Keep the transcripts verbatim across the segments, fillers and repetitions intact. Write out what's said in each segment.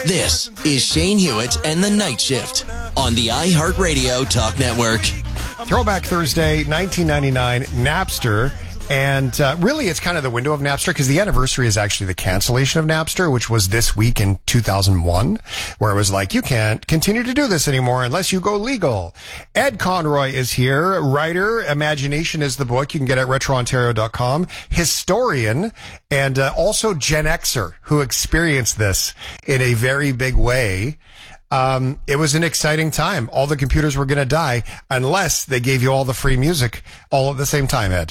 This is Shane Hewitt and the Night Shift on the iHeartRadio Talk Network. Throwback Thursday, nineteen ninety-nine, Napster. And uh, really, it's kind of the window of Napster because the anniversary is actually the cancellation of Napster, which was this week in two thousand one, where it was like, you can't continue to do this anymore unless you go legal. Ed Conroy is here, writer. Imagination is the book. You can get it at retro ontario dot com. Historian and uh, also Gen Xer who experienced this in a very big way. Um, it was an exciting time. All the computers were going to die unless they gave you all the free music all at the same time, Ed.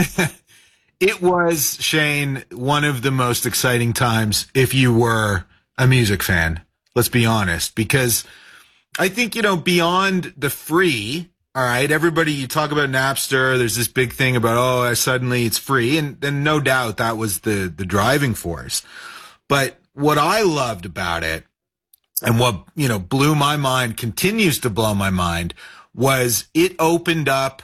It was, Shane, one of the most exciting times if you were a music fan. Let's be honest, because I think, you know, beyond the free, all right, everybody, you talk about Napster, there's this big thing about, oh, suddenly it's free. And then no doubt that was the, the driving force. But what I loved about it and what, you know, blew my mind, continues to blow my mind, was it opened up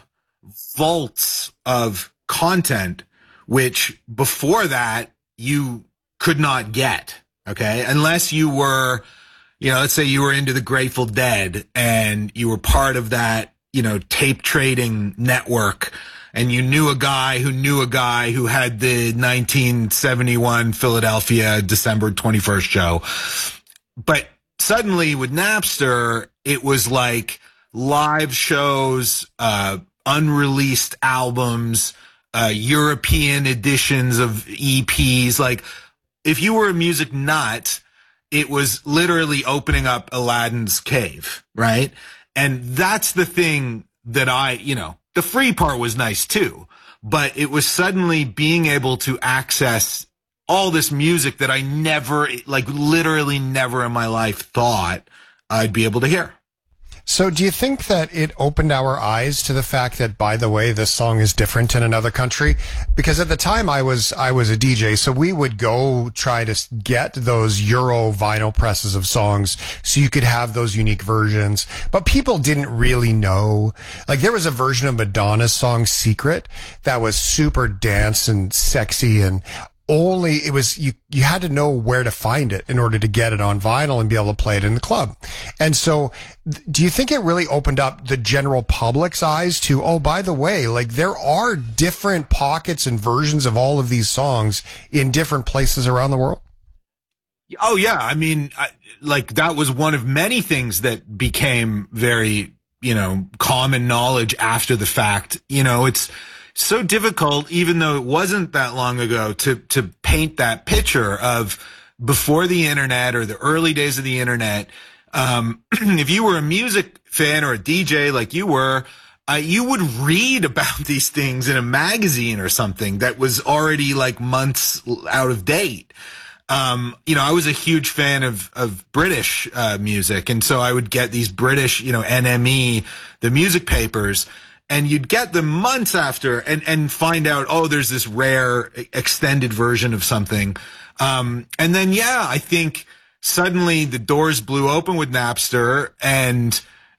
vaults of content, which before that you could not get, okay? Unless you were, you know, let's say you were into the Grateful Dead and you were part of that, you know, tape trading network and you knew a guy who knew a guy who had the nineteen seventy-one Philadelphia December twenty-first show. But suddenly with Napster, it was like live shows, uh, unreleased albums, uh, European editions of E Ps. Like, if you were a music nut, it was literally opening up Aladdin's cave, right? And that's the thing that I, you know, the free part was nice too, but it was suddenly being able to access all this music that I never, like literally never in my life thought I'd be able to hear. So do you think that it opened our eyes to the fact that, by the way, this song is different in another country? Because at the time I was, I was a D J, so we would go try to get those Euro vinyl presses of songs so you could have those unique versions. But people didn't really know. Like, there was a version of Madonna's song Secret that was super dance and sexy, and only it was you you had to know where to find it in order to get it on vinyl and be able to play it in the club. And so do you think it really opened up the general public's eyes to, oh, by the way, like, there are different pockets and versions of all of these songs in different places around the world? Oh yeah, I mean, I, like, that was one of many things that became very, you know, common knowledge after the fact. You know, it's so difficult, even though it wasn't that long ago, to, to paint that picture of before the internet or the early days of the internet. Um, if you were a music fan or a D J like you were, uh, you would read about these things in a magazine or something that was already like months out of date. Um, you know, I was a huge fan of, of British, uh, music. And so I would get these British, you know, N M E, the music papers, and you'd get them months after and, and find out, oh, there's this rare extended version of something. Um, and then, yeah, I think suddenly the doors blew open with Napster and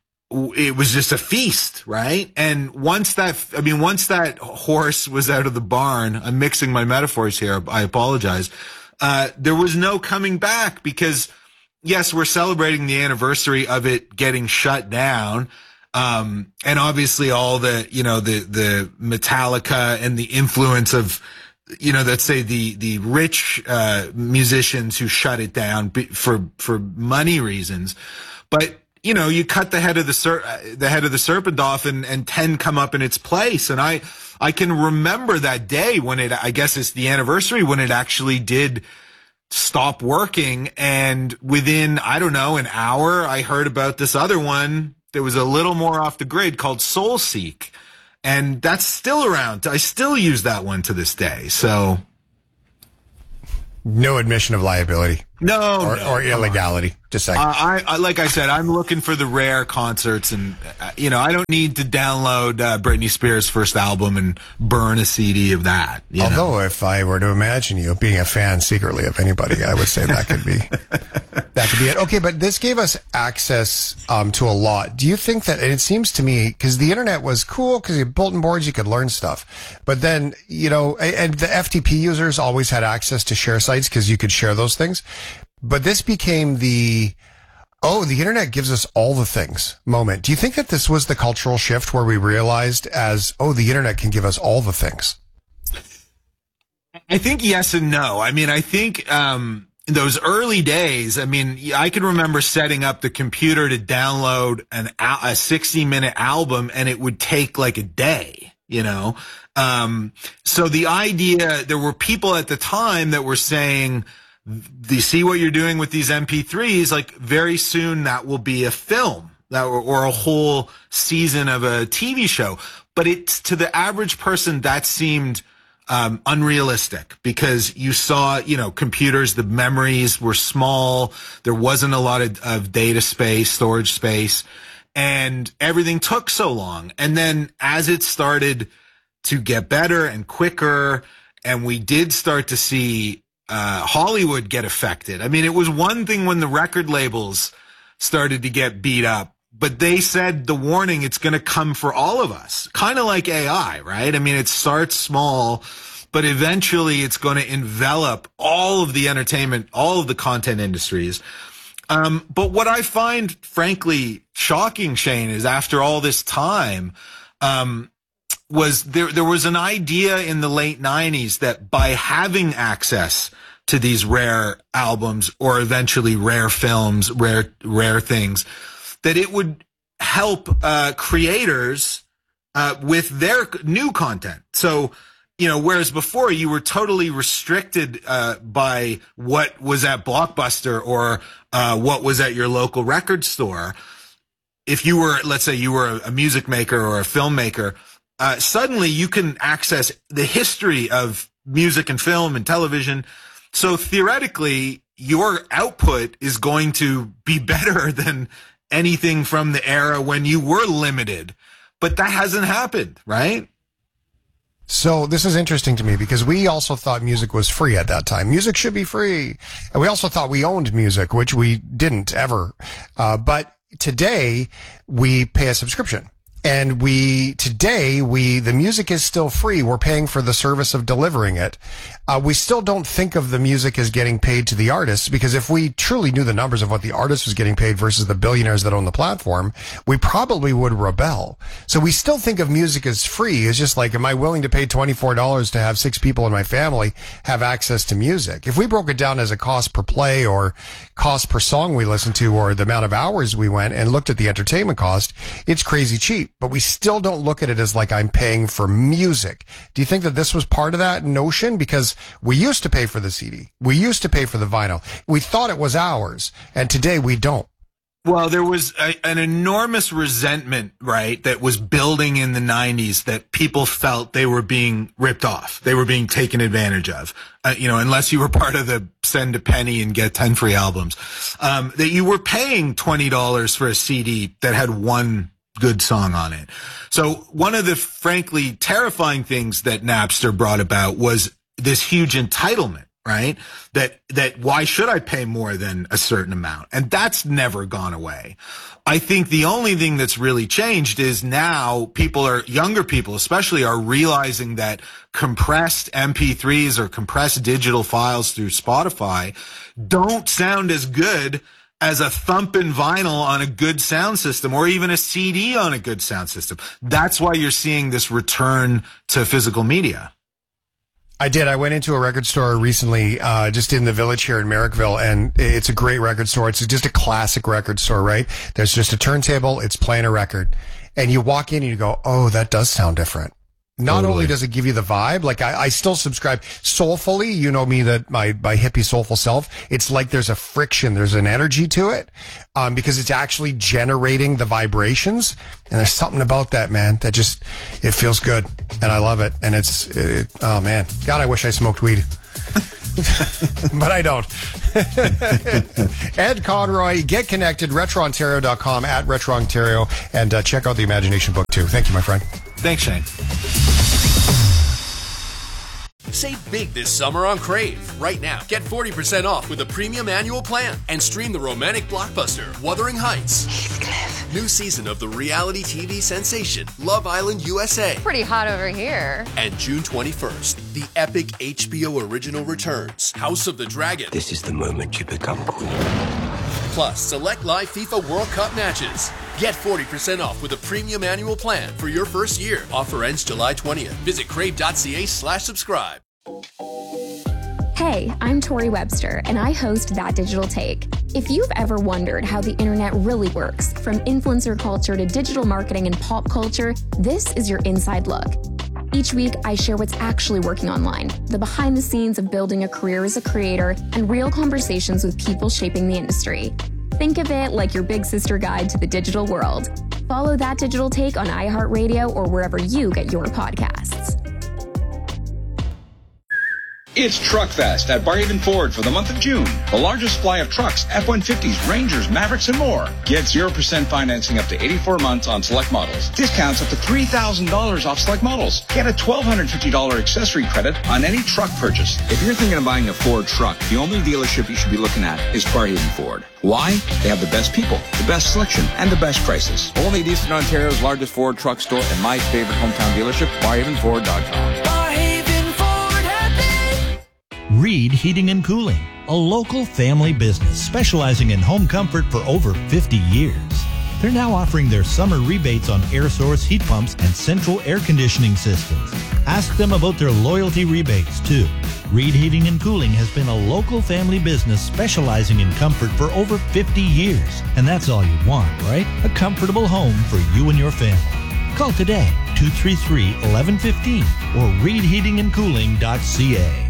it was just a feast, right? And once that, I mean, once that horse was out of the barn, I'm mixing my metaphors here, I apologize. Uh, there was no coming back because, yes, we're celebrating the anniversary of it getting shut down. Um, and obviously all the, you know, the, the Metallica and the influence of, you know, let's say the, the rich, uh, musicians who shut it down for, for money reasons. But, you know, you cut the head of the ser- the head of the serpent off and, and ten come up in its place. And I, I can remember that day when it, I guess it's the anniversary when it actually did stop working. And within, I don't know, an hour, I heard about this other one that was a little more off the grid called Soulseek. And that's still around. I still use that one to this day. So no admission of liability. No, or, no, or illegality. Just saying. Uh, I, I, like I said, I'm looking for the rare concerts, and uh, you know, I don't need to download uh, Britney Spears' first album and burn a C D of that. You Although, know? if I were to imagine you being a fan secretly of anybody, I would say that could be that could be it. Okay, but this gave us access um, to a lot. Do you think that? And it seems to me because the internet was cool because you had bulletin boards, you could learn stuff, but then you know, and the F T P users always had access to share sites because you could share those things. but this became the, oh, the internet gives us all the things moment. Do you think that this was the cultural shift where we realized as, oh, the internet can give us all the things? I think yes and no. I mean, I think, um, in those early days, I mean, I can remember setting up the computer to download an a sixty minute album, and it would take like a day, you know? Um, so the idea, there were people at the time that were saying, do you see what you're doing with these M P threes? Like very soon that will be a film that or, or a whole season of a T V show. But it's to the average person that seemed Um, unrealistic because you saw, you know, computers, the memories were small. There wasn't a lot of, of data space, storage space, and everything took so long. And then as it started to get better and quicker, and we did start to see, uh, Hollywood get affected. I mean, it was one thing when the record labels started to get beat up, but they said the warning, it's going to come for all of us. Kind of like A I, right? I mean, it starts small, but eventually it's going to envelop all of the entertainment, all of the content industries. Um, but what I find, frankly, shocking, Shane, is after all this time, um, was there, there was an idea in the late nineties that by having access to these rare albums or eventually rare films, rare, rare things, that it would help uh, creators uh, with their new content. So, you know, whereas before you were totally restricted uh, by what was at Blockbuster or uh, what was at your local record store. If you were, let's say you were a music maker or a filmmaker, uh, suddenly you can access the history of music and film and television. So theoretically, your output is going to be better than anything from the era when you were limited, but that hasn't happened, right? So this is interesting to me because we also thought music was free at that time. Music should be free. And we also thought we owned music, which we didn't ever. Uh, but today we pay a subscription. And we, today, we, the music is still free. We're paying for the service of delivering it. Uh, we still don't think of the music as getting paid to the artists because if we truly knew the numbers of what the artist was getting paid versus the billionaires that own the platform, we probably would rebel. So we still think of music as free. It's just like, am I willing to pay twenty-four dollars to have six people in my family have access to music? If we broke it down as a cost per play or cost per song we listened to or the amount of hours we went and looked at the entertainment cost, it's crazy cheap. But we still don't look at it as like I'm paying for music. Do you think that this was part of that notion? Because we used to pay for the C D. We used to pay for the vinyl. We thought it was ours. And today we don't. Well, there was a, an enormous resentment, right, that was building in the nineties that people felt they were being ripped off. They were being taken advantage of. Uh, you know, unless you were part of the send a penny and get ten free albums, um, that you were paying twenty dollars for a C D that had one good song on it. So one of the frankly terrifying things that Napster brought about was this huge entitlement, right? That, that why should I pay more than a certain amount? And that's never gone away. I think the only thing that's really changed is now people are, younger people especially, are realizing that compressed M P threes or compressed digital files through Spotify don't sound as good as a thumping vinyl on a good sound system or even a C D on a good sound system. That's why you're seeing this return to physical media. I did. I went into a record store recently, uh, just in the Village here in Merrickville, and it's a great record store. It's just a classic record store, right? There's just a turntable. It's playing a record. And you walk in and you go, oh, that does sound different. Not totally. Only does it give you the vibe, like I, I still subscribe soulfully. You know me, that my, my hippie soulful self, it's like there's a friction, there's an energy to it, um, because it's actually generating the vibrations. And there's something about that, man, that just, it feels good. And I love it. And it's, it, oh man, God, I wish I smoked weed. But I don't. Ed Conroy, get connected, retro ontario dot com, at Retro Ontario, and uh, check out the Imagination book too. Thank you, my friend. Thanks, Shane. Save big this summer on Crave. Right now, get forty percent off with a premium annual plan and stream the romantic blockbuster Wuthering Heights. Heathcliff, New season of the reality T V sensation Love Island U S A. Pretty hot over here. And June twenty-first, the epic H B O original returns, House of the Dragon. This is the moment you become queen. Plus, select live FIFA World Cup matches. Get forty percent off with a premium annual plan for your first year. Offer ends July twentieth. Visit crave.ca slash subscribe. Hey, I'm Tori Webster, and I host That Digital Take. If you've ever wondered how the internet really works, from influencer culture to digital marketing and pop culture, this is your inside look. Each week, I share what's actually working online, the behind the scenes of building a career as a creator, and real conversations with people shaping the industry. Think of it like your big sister guide to the digital world. Follow That Digital Take on iHeartRadio or wherever you get your podcasts. It's Truckfest at Barhaven Ford for the month of June. The largest supply of trucks, F one fifties, Rangers, Mavericks, and more. Get zero percent financing up to eighty-four months on select models. Discounts up to three thousand dollars off select models. Get a one thousand two hundred fifty dollars accessory credit on any truck purchase. If you're thinking of buying a Ford truck, the only dealership you should be looking at is Barhaven Ford. Why? They have the best people, the best selection, and the best prices. Only at Eastern Ontario's largest Ford truck store and my favorite hometown dealership, barhaven ford dot com. Reed Heating and Cooling, a local family business specializing in home comfort for over fifty years. They're now offering their summer rebates on air source heat pumps and central air conditioning systems. Ask them about their loyalty rebates, too. Reed Heating and Cooling has been a local family business specializing in comfort for over fifty years. And that's all you want, right? A comfortable home for you and your family. Call today, two three three, one one one five or reed heating and cooling dot c a.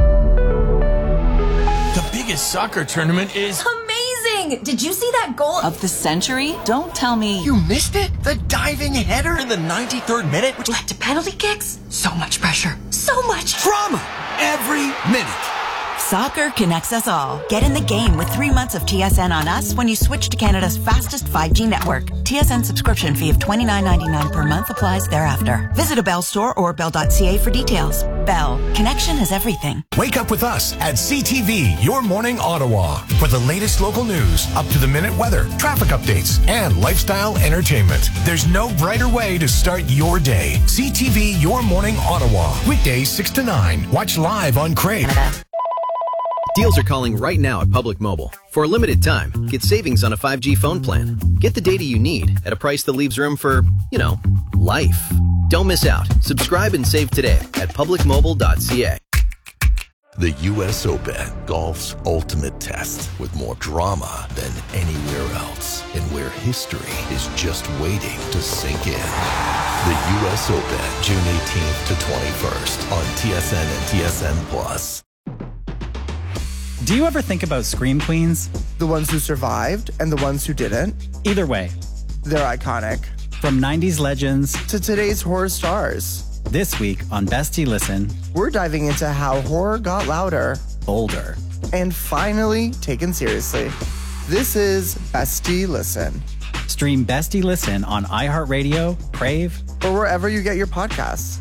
The biggest soccer tournament is amazing! Did you see that goal of the century? Don't tell me you missed it? The diving header in the ninety-third minute, which led to penalty kicks? So much pressure. So much drama every minute. Soccer connects us all. Get in the game with three months of T S N on us when you switch to Canada's fastest five G network. T S N subscription fee of twenty-nine ninety-nine per month applies thereafter. Visit a Bell store or bell dot c a for details. Bell. Connection is everything. Wake up with us at C T V, Your Morning Ottawa, for the latest local news, up-to-the-minute weather, traffic updates, and lifestyle entertainment. There's no brighter way to start your day. C T V, Your Morning Ottawa. Weekdays six to nine. Watch live on Crave. Deals are calling right now at Public Mobile. For a limited time, get savings on a five G phone plan. Get the data you need at a price that leaves room for, you know, life. Don't miss out. Subscribe and save today at public mobile dot c a. The U S Open, golf's ultimate test, with more drama than anywhere else, and where history is just waiting to sink in. The U S Open, June eighteenth to twenty-first on T S N and T S N Plus. Do you ever think about Scream Queens? The ones who survived and the ones who didn't? Either way, they're iconic. From nineties legends to today's horror stars. This week on Bestie Listen, we're diving into how horror got louder, bolder, and finally taken seriously. This is Bestie Listen. Stream Bestie Listen on iHeartRadio, Crave, or wherever you get your podcasts.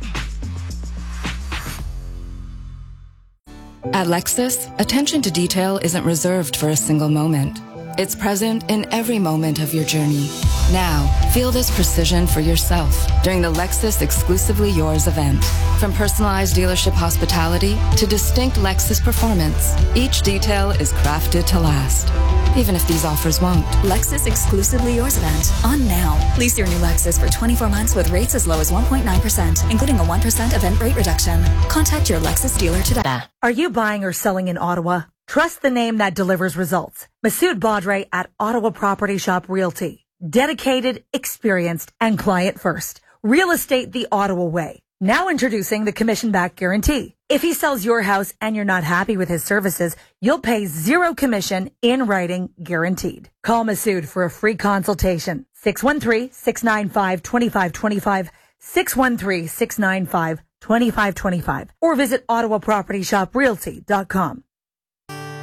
At Lexus, attention to detail isn't reserved for a single moment. It's present in every moment of your journey. Now, feel this precision for yourself during the Lexus Exclusively Yours event. From personalized dealership hospitality to distinct Lexus performance, each detail is crafted to last, even if these offers won't. Lexus Exclusively Yours event on now. Lease your new Lexus for twenty-four months with rates as low as one point nine percent, including a one percent event rate reduction. Contact your Lexus dealer today. Are you buying or selling in Ottawa? Trust the name that delivers results. Masood Badre at Ottawa Property Shop Realty. Dedicated, experienced, and client first. Real estate the Ottawa way. Now introducing the commission-back guarantee. If he sells your house and you're not happy with his services, you'll pay zero commission in writing, guaranteed. Call Masood for a free consultation. six one three, six nine five, two five two five, six one three, six nine five, two five two five, or visit ottawa property shop realty dot com.